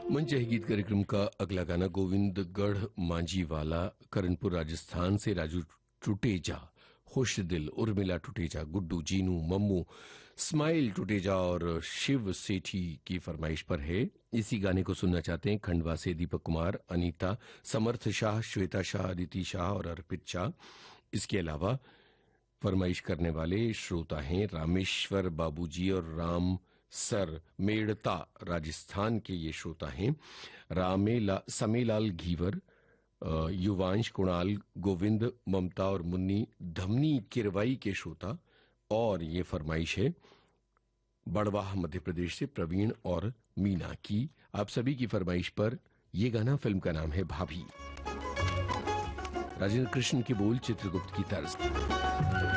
मंच है गीत कार्यक्रम का अगला गाना गोविंदगढ़ मांझीवाला करणपुर राजस्थान से राजू टुटेजा, खुश दिल, उर्मिला टुटेजा, गुड्डू, जीनू, मम्मू, स्माइल टुटेजा और शिव सेठी की फरमाइश पर है। इसी गाने को सुनना चाहते हैं खंडवा से दीपक कुमार, अनीता, समर्थ शाह, श्वेता शाह, अदिति शाह और अर्पित शाह। इसके अलावा फरमाइश करने वाले श्रोता हैं रामेश्वर बाबूजी और राम सर मेड़ता, राजस्थान के ये श्रोता हैं। समेलाल घीवर, युवांश, कुणाल, गोविंद, ममता और मुन्नी धमनी किरवाई के श्रोता। और ये फरमाइश है बड़वाह मध्य प्रदेश से प्रवीण और मीना की। आप सभी की फरमाइश पर यह गाना, फिल्म का नाम है भाभी। राजेंद्र कृष्ण के बोल, चित्रगुप्त की तर्ज।